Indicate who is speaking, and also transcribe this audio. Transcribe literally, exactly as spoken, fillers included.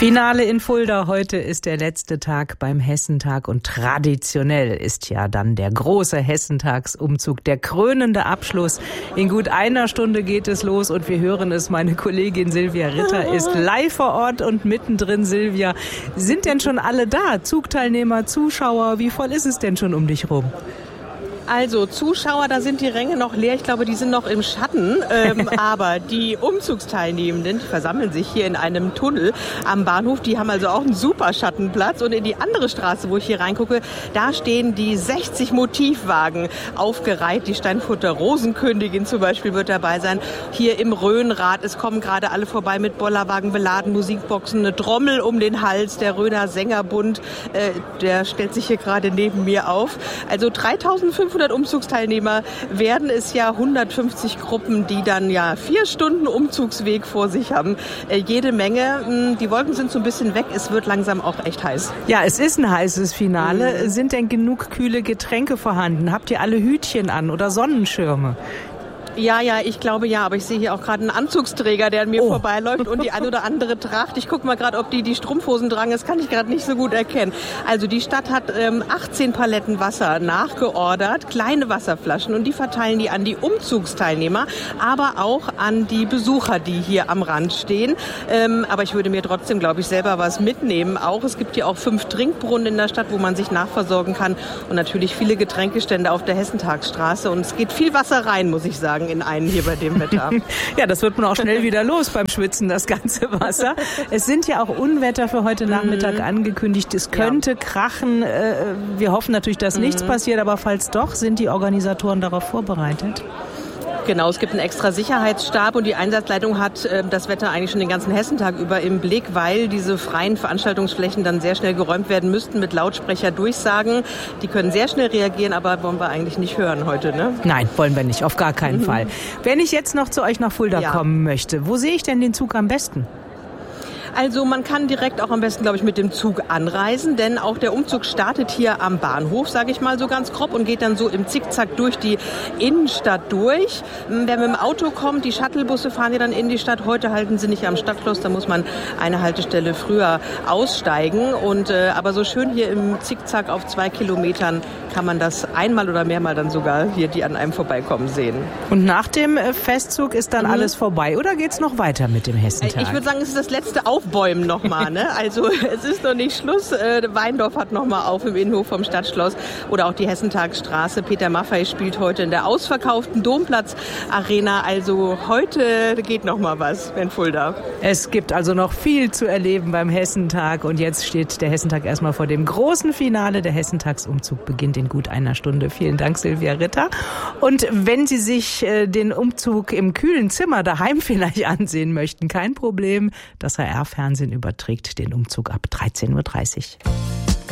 Speaker 1: Finale in Fulda. Heute ist der letzte Tag beim Hessentag und traditionell ist ja dann der große Hessentagsumzug, der krönende Abschluss. In gut einer Stunde geht es los und wir hören es. Meine Kollegin Silvia Ritter ist live vor Ort und mittendrin. Silvia, sind denn schon alle da? Zugteilnehmer, Zuschauer, wie voll ist es denn schon um dich rum?
Speaker 2: Also Zuschauer, da sind die Ränge noch leer. Ich glaube, die sind noch im Schatten. Ähm, aber die Umzugsteilnehmenden, die versammeln sich hier in einem Tunnel am Bahnhof. Die haben also auch einen super Schattenplatz. Und in die andere Straße, wo ich hier reingucke, da stehen die sechzig Motivwagen aufgereiht. Die Steinfurter Rosenkönigin zum Beispiel wird dabei sein. Hier im Rhönrad, es kommen gerade alle vorbei mit Bollerwagen beladen, Musikboxen, eine Trommel um den Hals. Der Rhöner Sängerbund, äh, der stellt sich hier gerade neben mir auf. Also dreitausendfünfhundert Umzugsteilnehmer werden es ja, hundertfünfzig Gruppen, die dann ja vier Stunden Umzugsweg vor sich haben. Äh, jede Menge. Die Wolken sind so ein bisschen weg. Es wird langsam auch echt heiß.
Speaker 1: Ja, es ist ein heißes Finale. Mhm. Sind denn genug kühle Getränke vorhanden? Habt ihr alle Hütchen an oder Sonnenschirme?
Speaker 2: Ja, ja, ich glaube ja, aber ich sehe hier auch gerade einen Anzugsträger, der an mir oh. vorbeiläuft und die ein oder andere Tracht. Ich gucke mal gerade, ob die die Strumpfhosen tragen, das kann ich gerade nicht so gut erkennen. Also die Stadt hat ähm, achtzehn Paletten Wasser nachgeordert, kleine Wasserflaschen, und die verteilen die an die Umzugsteilnehmer, aber auch an die Besucher, die hier am Rand stehen. Ähm, aber ich würde mir trotzdem, glaube ich, selber was mitnehmen. Auch es gibt hier auch fünf Trinkbrunnen in der Stadt, wo man sich nachversorgen kann, und natürlich viele Getränkestände auf der Hessentagsstraße, und es geht viel Wasser rein, muss ich sagen, in einen hier bei dem Wetter.
Speaker 1: Ja, das wird man auch schnell wieder los beim Schwitzen, das ganze Wasser. Es sind ja auch Unwetter für heute Nachmittag angekündigt. Es könnte ja. krachen. Wir hoffen natürlich, dass nichts mhm. passiert, aber falls doch, sind die Organisatoren darauf vorbereitet?
Speaker 2: Genau, es gibt einen extra Sicherheitsstab, und die Einsatzleitung hat äh, das Wetter eigentlich schon den ganzen Hessentag über im Blick, weil diese freien Veranstaltungsflächen dann sehr schnell geräumt werden müssten mit Lautsprecherdurchsagen. Die können sehr schnell reagieren, aber wollen wir eigentlich nicht hören heute, ne?
Speaker 1: Nein, wollen wir nicht, auf gar keinen mhm. Fall. Wenn ich jetzt noch zu euch nach Fulda
Speaker 2: ja.
Speaker 1: kommen möchte, wo sehe ich denn den Zug am besten?
Speaker 2: Also man kann direkt auch am besten, glaube ich, mit dem Zug anreisen, denn auch der Umzug startet hier am Bahnhof, sage ich mal so ganz grob, und geht dann so im Zickzack durch die Innenstadt durch. Wer mit dem Auto kommt, die Shuttlebusse fahren ja dann in die Stadt. Heute halten sie nicht am Stadtschloss, da muss man eine Haltestelle früher aussteigen. Und äh, aber so schön hier im Zickzack auf zwei Kilometern kann man das einmal oder mehrmal dann sogar hier, die an einem vorbeikommen, sehen.
Speaker 1: Und nach dem Festzug ist dann mhm. alles vorbei, oder geht's noch weiter mit dem Hessentag?
Speaker 2: Ich würde sagen, es ist das letzte Aufbäumen nochmal, ne? Also es ist noch nicht Schluss. Äh, Weindorf hat nochmal auf im Innenhof vom Stadtschloss, oder auch die Hessentagsstraße. Peter Maffay spielt heute in der ausverkauften Domplatz-Arena. Also heute geht nochmal was in Fulda.
Speaker 1: Es gibt also noch viel zu erleben beim Hessentag, und jetzt steht der Hessentag erstmal vor dem großen Finale. Der Hessentagsumzug beginnt in gut einer Stunde. Vielen Dank, Silvia Ritter. Und wenn Sie sich äh, den Umzug im kühlen Zimmer daheim vielleicht ansehen möchten, kein Problem. Das H R-Fernsehen überträgt den Umzug ab dreizehn Uhr dreißig.